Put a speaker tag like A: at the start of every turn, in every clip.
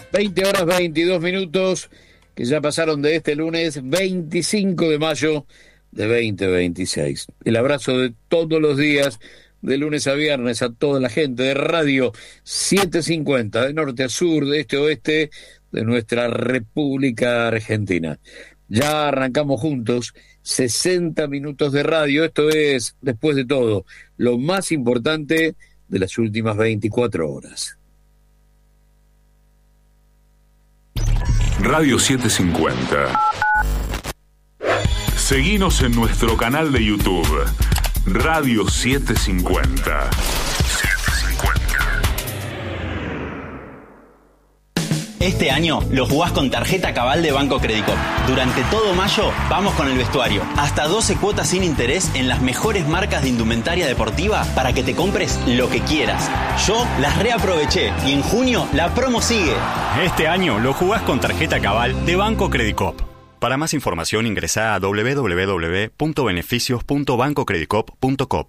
A: 20:22, que ya pasaron de este lunes 25 de mayo de 2026. El abrazo de todos los días, de lunes a viernes, a toda la gente de Radio 750, de norte a sur, de este a oeste, de nuestra República Argentina. Ya arrancamos juntos 60 minutos de radio. Esto es, después de todo, lo más importante de las últimas 24 horas.
B: Radio 750. Seguinos en nuestro canal de YouTube, Radio 750.
C: Este año lo jugás con tarjeta Cabal de Banco Credicop. Durante todo mayo vamos con el vestuario. Hasta 12 cuotas sin interés en las mejores marcas de indumentaria deportiva para que te compres lo que quieras. Yo las reaproveché y en junio la promo sigue.
D: Este año lo jugás con tarjeta Cabal de Banco Credicop. Para más información ingresá a www.beneficios.bancocredicop.com.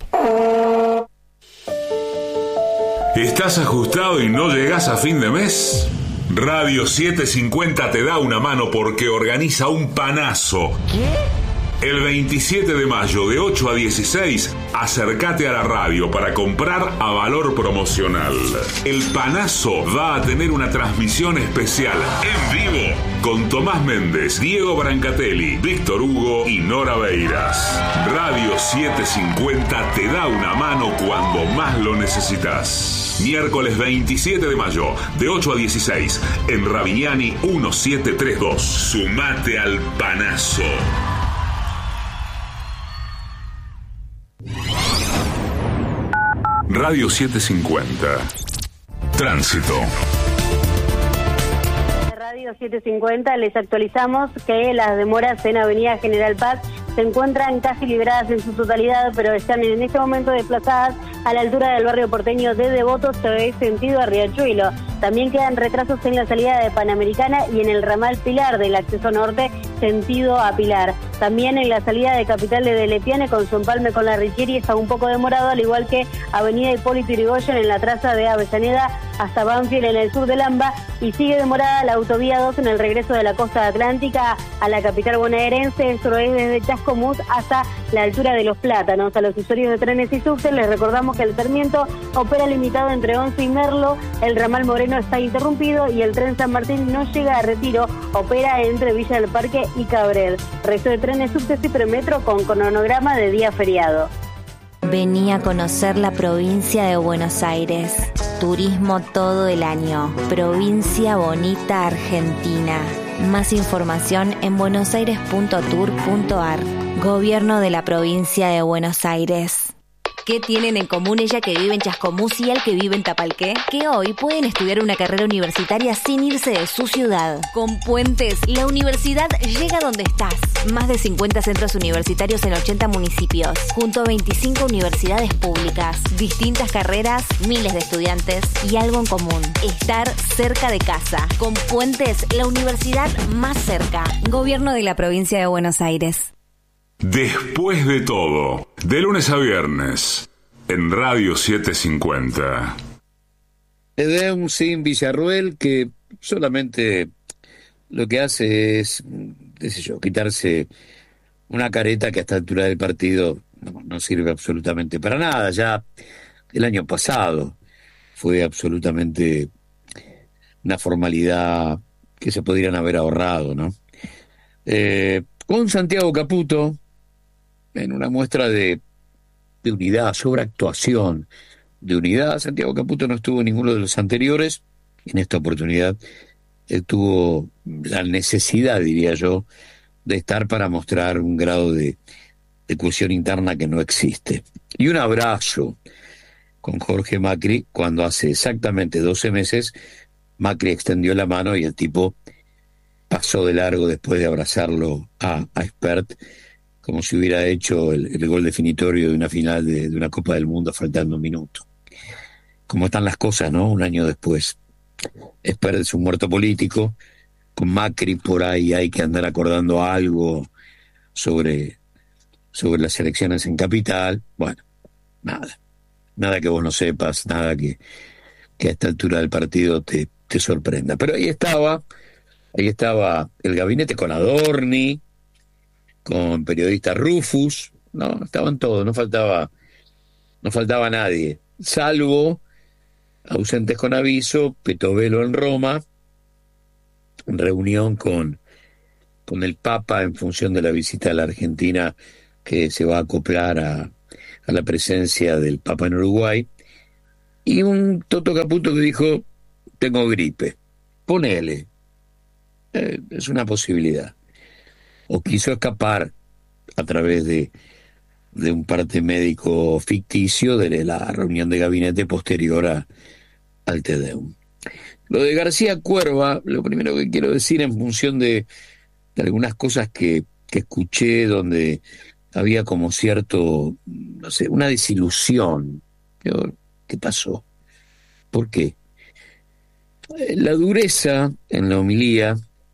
B: ¿Estás ajustado y no llegás a fin de mes? Radio 750 te da una mano porque organiza un panazo. ¿Qué? El 27 de mayo de 8 a 16, acércate a la radio para comprar a valor promocional. El panazo va a tener una transmisión especial en vivo con Tomás Méndez, Diego Brancatelli, Víctor Hugo y Nora Beiras. Radio 750 te da una mano cuando más lo necesitas. Miércoles 27 de mayo, de 8 a 16, en Ravignani 1732. Sumate al panazo. Radio 750. Tránsito.
E: Radio 750 les actualizamos que las demoras en Avenida General Paz se encuentran casi liberadas en su totalidad, pero están en este momento desplazadas a la altura del barrio porteño de Devoto, sentido a Riachuelo. También quedan retrasos en la salida de Panamericana y en el ramal Pilar del acceso norte, sentido a Pilar. También en la salida de Capital de Lepiane con su empalme con la Richieri está un poco demorado, al igual que Avenida Hipólito Yrigoyen en la traza de Avellaneda hasta Banfield en el sur del AMBA, y sigue demorada la autovía 2 en el regreso de la costa atlántica a la capital bonaerense. Esto es desde Chascomús hasta la altura de Los Plátanos. A los usuarios de trenes y subtes les recordamos que el Sarmiento opera limitado entre Once y Merlo, el ramal Moreno está interrumpido y el tren San Martín no llega a Retiro, opera entre Villa del Parque y Cabrel. Resto de trenes, subtes y premetro con cronograma de día feriado.
F: Vení a conocer la provincia de Buenos Aires. Turismo todo el año. Provincia bonita Argentina. Más información en buenosaires.tour.ar. Gobierno de la provincia de Buenos Aires. ¿Qué tienen en común ella que vive en Chascomús y el que vive en Tapalqué? Que hoy pueden estudiar una carrera universitaria sin irse de su ciudad. Con Puentes, la universidad llega donde estás. Más de 50 centros universitarios en 80 municipios, junto a 25 universidades públicas, distintas carreras, miles de estudiantes y algo en común: estar cerca de casa. Con Puentes, la universidad más cerca. Gobierno de la provincia de Buenos Aires.
B: Después de todo, de lunes a viernes, en Radio 750.
A: Edén sin Villarruel, que solamente lo que hace es, qué sé yo, quitarse una careta que a esta altura del partido no sirve absolutamente para nada. Ya el año pasado fue absolutamente una formalidad que se podrían haber ahorrado, ¿no? Con Santiago Caputo, en una muestra de unidad, sobreactuación de unidad. Santiago Caputo no estuvo en ninguno de los anteriores. En esta oportunidad él tuvo la necesidad, diría yo, de estar para mostrar un grado de cohesión interna que no existe. Y un abrazo con Jorge Macri, cuando hace exactamente 12 meses Macri extendió la mano y el tipo pasó de largo después de abrazarlo a Espert, como si hubiera hecho el gol definitorio de una final de una Copa del Mundo faltando un minuto. Como están las cosas, ¿no? Un año después. Espert es un muerto político. Con Macri por ahí hay que andar acordando algo sobre las elecciones en Capital. Bueno, nada que vos no sepas, nada que a esta altura del partido te te sorprenda. Pero ahí estaba el gabinete con Adorni, con periodista Rufus, no, estaban todos, no faltaba nadie, salvo ausentes con aviso, Petovelo en Roma, en reunión con el Papa en función de la visita a la Argentina que se va a acoplar a la presencia del Papa en Uruguay, y un Toto Caputo que dijo, tengo gripe, ponele, es una posibilidad. O quiso escapar a través de un parte médico ficticio de la reunión de gabinete posterior al Te Deum. Lo de García Cuerva, lo primero que quiero decir en función de algunas cosas que escuché donde había como cierto, no sé, una desilusión. ¿Qué pasó? ¿Por qué? La dureza en la homilía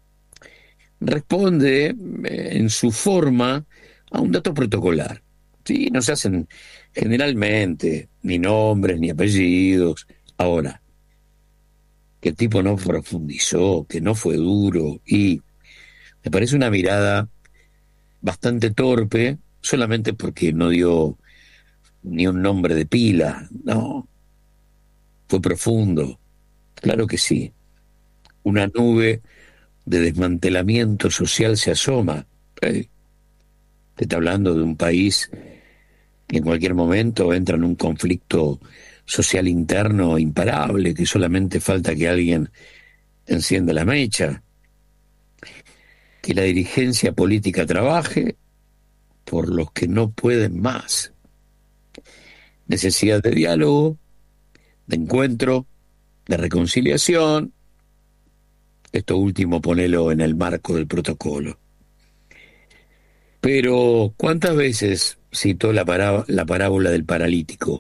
A: responde en su forma a un dato protocolar. Sí, no se hacen generalmente ni nombres ni apellidos. Ahora, que el tipo no profundizó, que no fue duro, y me parece una mirada bastante torpe, solamente porque no dio ni un nombre de pila. No, fue profundo, claro que sí. Una nube de desmantelamiento social se asoma. Te está hablando de un país que en cualquier momento entra en un conflicto social interno imparable, que solamente falta que alguien encienda la mecha, que la dirigencia política trabaje por los que no pueden más. Necesidad de diálogo, de encuentro, de reconciliación. Esto último ponelo en el marco del protocolo. Pero, ¿cuántas veces citó la parábola del paralítico?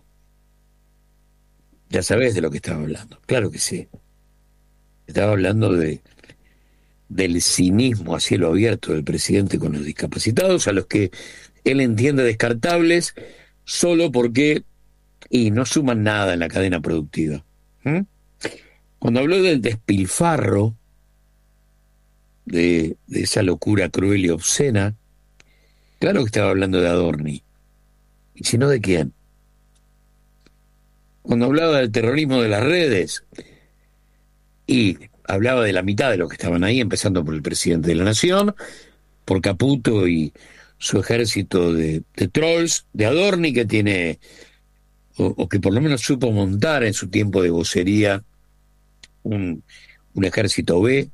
A: Ya sabés de lo que estaba hablando. Claro que sí. Estaba hablando del cinismo a cielo abierto del presidente con los discapacitados, a los que él entiende descartables solo porque no suman nada en la cadena productiva. Cuando habló del despilfarro, de esa locura cruel y obscena, claro que estaba hablando de Adorni. ¿Y si no, de quién? Cuando hablaba del terrorismo de las redes, y hablaba de la mitad de los que estaban ahí, empezando por el presidente de la Nación, por Caputo y su ejército de trolls, de Adorni, que tiene, o que por lo menos supo montar en su tiempo de vocería, un ejército B.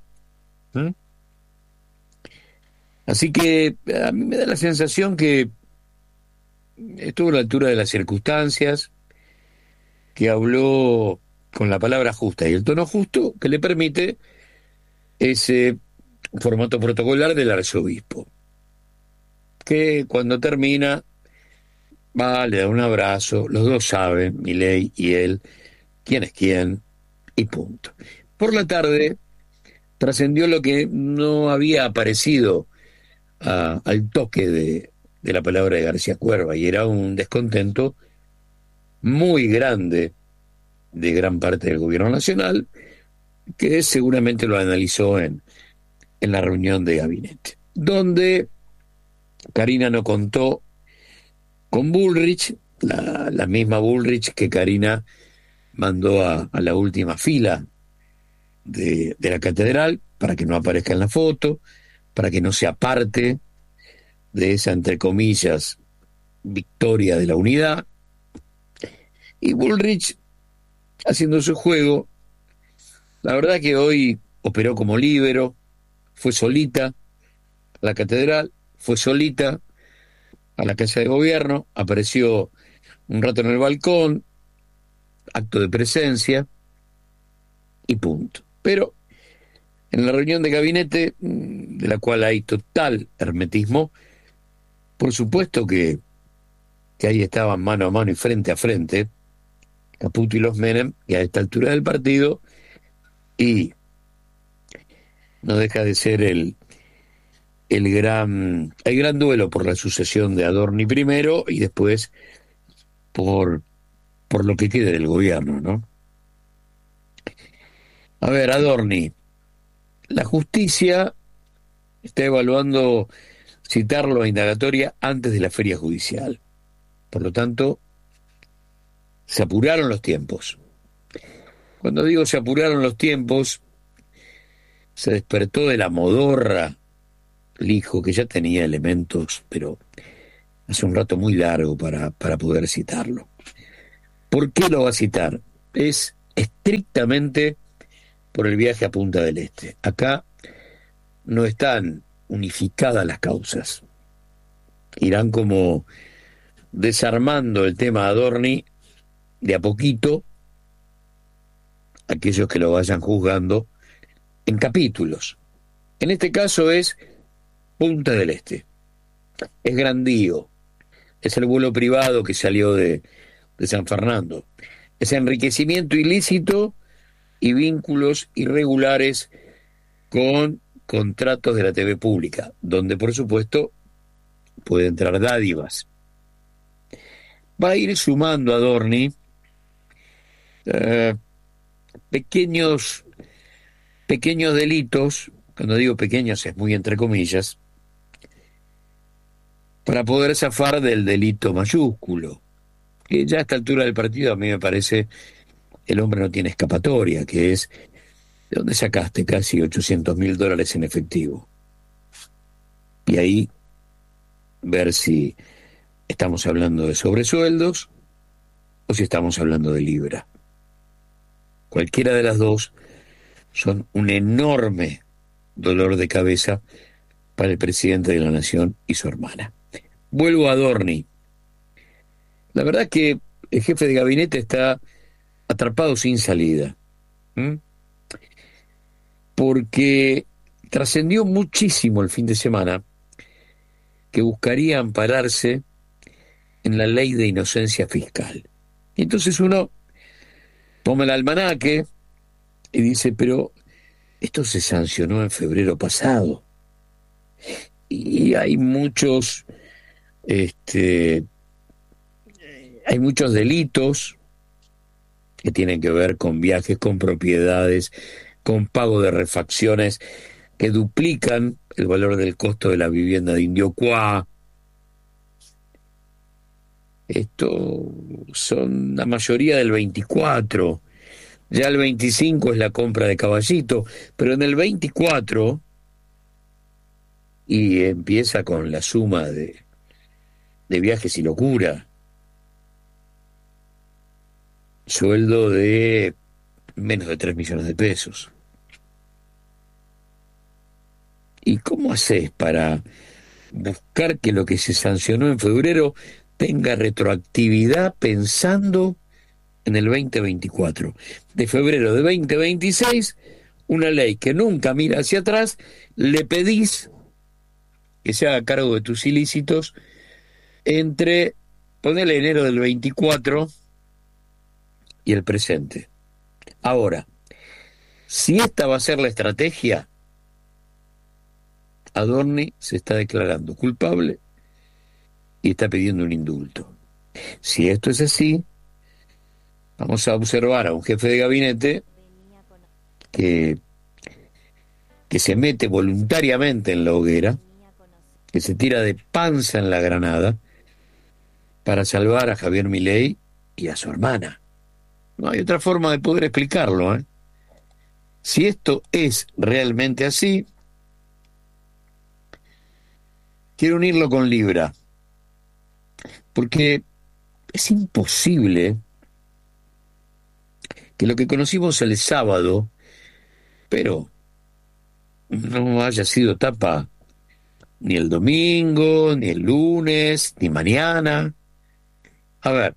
A: Así que a mí me da la sensación que estuvo a la altura de las circunstancias, que habló con la palabra justa y el tono justo que le permite ese formato protocolar del arzobispo, que cuando termina va, le da un abrazo, los dos saben, Milei y él, quién es quién, y punto. Por la tarde trascendió lo que no había aparecido al toque de la palabra de García Cuerva, y era un descontento muy grande de gran parte del gobierno nacional, que seguramente lo analizó en la reunión de gabinete, donde Karina no contó con Bullrich, la misma Bullrich que Karina mandó a la última fila de la catedral para que no aparezca en la foto, para que no sea parte de esa, entre comillas, victoria de la unidad. Y Bullrich, haciendo su juego, la verdad que hoy operó como líbero, fue solita a la catedral, fue solita a la casa de gobierno, apareció un rato en el balcón, acto de presencia, y punto. Pero en la reunión de gabinete, de la cual hay total hermetismo, por supuesto que ahí estaban mano a mano y frente a frente Caputo y los Menem, y a esta altura del partido, y no deja de ser el gran duelo por la sucesión de Adorni primero y después por lo que quede del gobierno, ¿no? A ver, Adorni, la justicia está evaluando citarlo a indagatoria antes de la feria judicial. Por lo tanto, se apuraron los tiempos. Cuando digo se apuraron los tiempos, se despertó de la modorra el hijo, que ya tenía elementos, pero hace un rato muy largo para poder citarlo. ¿Por qué lo va a citar? Es estrictamente por el viaje a Punta del Este. Acá no están unificadas las causas. Irán como desarmando el tema Adorni de a poquito, aquellos que lo vayan juzgando en capítulos. En este caso es Punta del Este. Es Grandío. Es el vuelo privado que salió de San Fernando. Es enriquecimiento ilícito y vínculos irregulares con contratos de la TV pública, donde por supuesto puede entrar dádivas. Va a ir sumando Adorni pequeños delitos, cuando digo pequeños es muy entre comillas, para poder zafar del delito mayúsculo, que ya a esta altura del partido a mí me parece el hombre no tiene escapatoria, que es ¿de dónde sacaste casi $800.000 en efectivo? Y ahí ver si estamos hablando de sobresueldos o si estamos hablando de libra. Cualquiera de las dos son un enorme dolor de cabeza para el presidente de la Nación y su hermana. Vuelvo a Adorni. La verdad que el jefe de gabinete está atrapado sin salida. Porque trascendió muchísimo el fin de semana que buscaría ampararse en la ley de inocencia fiscal. Y entonces uno toma el almanaque y dice, pero esto se sancionó en febrero pasado. Y hay muchos delitos que tienen que ver con viajes, con propiedades, con pago de refacciones que duplican el valor del costo de la vivienda de Indiocuá. Esto son la mayoría del 24. Ya el 25 es la compra de Caballito, pero en el 24, y empieza con la suma de viajes y locura, sueldo de menos de 3 millones de pesos. ¿Y cómo haces para buscar que lo que se sancionó en febrero tenga retroactividad pensando en el 2024? De febrero de 2026, una ley que nunca mira hacia atrás, le pedís que se haga cargo de tus ilícitos entre, ponele, enero del 24 y el presente. Ahora, si esta va a ser la estrategia, Adorni se está declarando culpable y está pidiendo un indulto. Si esto es así, vamos a observar a un jefe de gabinete que se mete voluntariamente en la hoguera, que se tira de panza en la granada para salvar a Javier Milei y a su hermana. No hay otra forma de poder explicarlo, ¿eh? Si esto es realmente así, quiero unirlo con Libra, porque es imposible que lo que conocimos el sábado, pero no haya sido tapa ni el domingo, ni el lunes, ni mañana. A ver,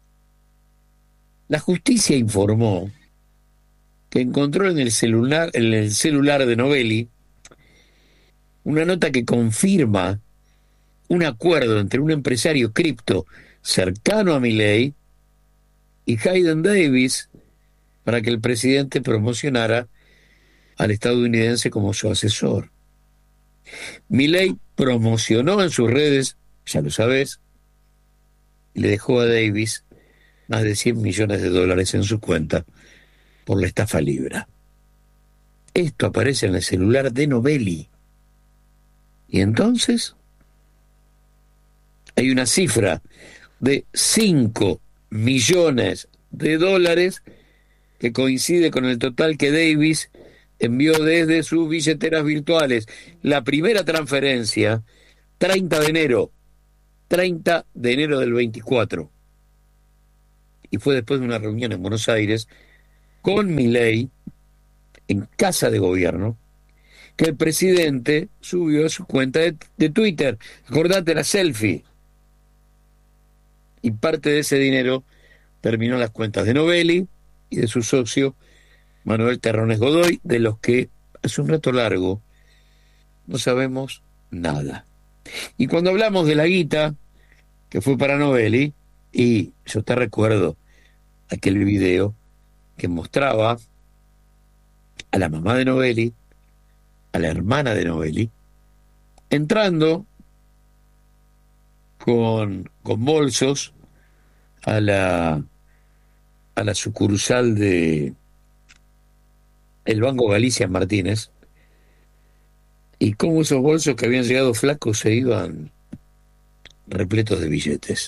A: la justicia informó que encontró en el celular de Novelli una nota que confirma un acuerdo entre un empresario cripto cercano a Milei y Hayden Davis para que el presidente promocionara al estadounidense como su asesor. Milei promocionó en sus redes, ya lo sabes, y le dejó a Davis más de $100 millones en su cuenta por la estafa Libra. esto aparece en el celular de Novelli. Y entonces hay una cifra de 5 millones de dólares que coincide con el total que Davis envió desde sus billeteras virtuales. La primera transferencia, 30 de enero, 30 de enero del 24. Y fue después de una reunión en Buenos Aires con Milei, en Casa de Gobierno, que el presidente subió a su cuenta de Twitter. Acordate la selfie. Y parte de ese dinero terminó en las cuentas de Novelli y de su socio Manuel Terrones Godoy, de los que hace un rato largo no sabemos nada. Y cuando hablamos de la guita que fue para Novelli, y yo te recuerdo aquel video que mostraba a la mamá de Novelli, a la hermana de Novelli, entrando con bolsos a la sucursal de el Banco Galicia en Martínez, y cómo esos bolsos que habían llegado flacos se iban repletos de billetes.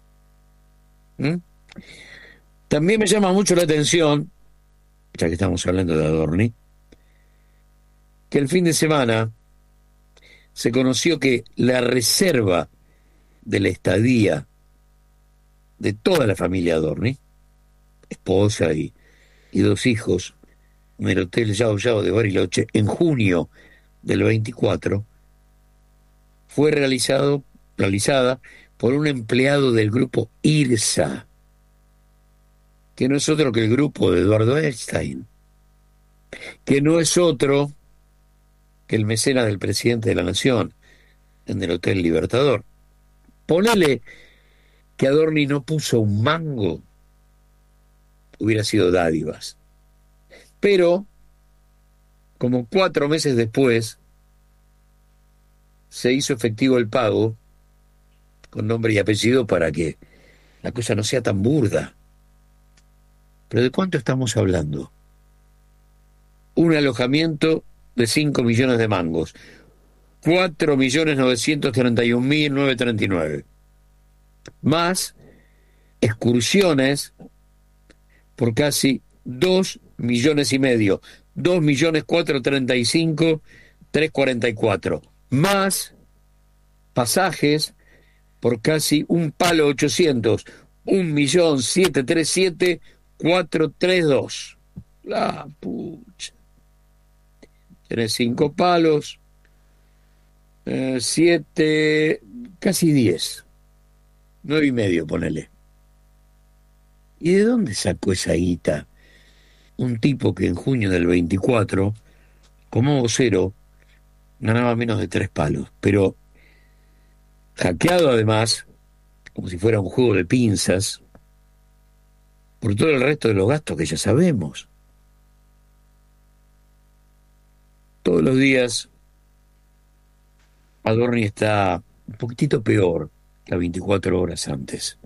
A: También me llama mucho la atención, ya que estamos hablando de Adorni, que el fin de semana se conoció que la reserva de la estadía de toda la familia Adorni, esposa y 2 hijos, en el Hotel Yao Yao de Bariloche, en junio del 24, fue realizada por un empleado del grupo IRSA, que no es otro que el grupo de Eduardo Epstein, que no es otro que el mecenas del presidente de la Nación en el Hotel Libertador. Ponele que Adorni no puso un mango, hubiera sido dádivas. Pero, como 4 meses después, se hizo efectivo el pago con nombre y apellido para que la cosa no sea tan burda. ¿Pero de cuánto estamos hablando? Un alojamiento de 5 millones de mangos, 4.931.939, más excursiones por casi 2,5 millones, 2.435.344, más pasajes por casi 1.800.000, 1.737.432. La pucha. Tenés 5 palos, 7, casi 10, 9,5, ponele. ¿Y de dónde sacó esa guita un tipo que en junio del 24, como vocero, ganaba menos de 3 palos, pero hackeado además, como si fuera un juego de pinzas, por todo el resto de los gastos que ya sabemos? Todos los días Adorni está un poquitito peor que 24 horas antes.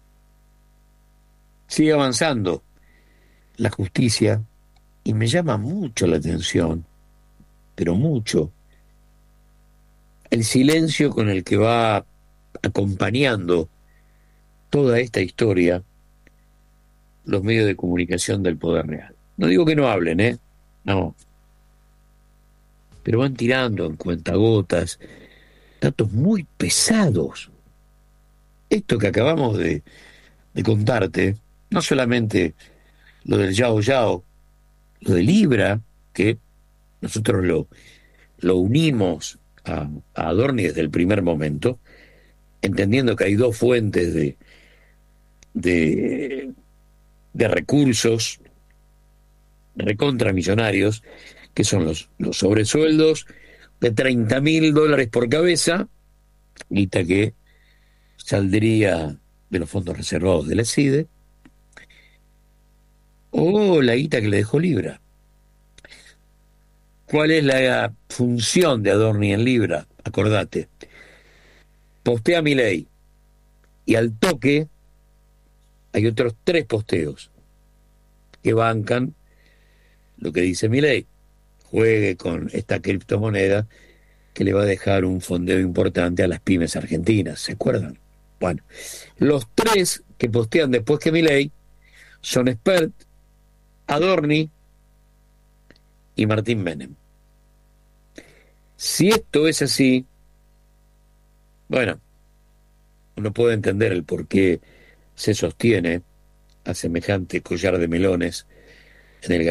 A: Sigue avanzando la justicia y me llama mucho la atención, pero mucho, el silencio con el que va acompañando toda esta historia los medios de comunicación del poder real. No digo que no hablen, no, pero van tirando en cuentagotas datos muy pesados. Esto que acabamos de contarte, no solamente lo del Yao Yao, lo de Libra, que nosotros lo unimos a Adorni desde el primer momento, entendiendo que hay 2 fuentes de recursos recontramillonarios, que son los sobresueldos de $30.000 por cabeza, guita que saldría de los fondos reservados de la CIDE, o la guita que le dejó Libra. ¿Cuál es la función de Adorni en Libra? Acordate. Postea Milei, y al toque hay otros 3 posteos que bancan lo que dice Milei. juegue con esta criptomoneda que le va a dejar un fondeo importante a las pymes argentinas, ¿se acuerdan? Bueno, los tres que postean después que Milei son Spert, Adorni y Martín Menem. Si esto es así, bueno, uno puede entender el por qué se sostiene a semejante collar de melones en el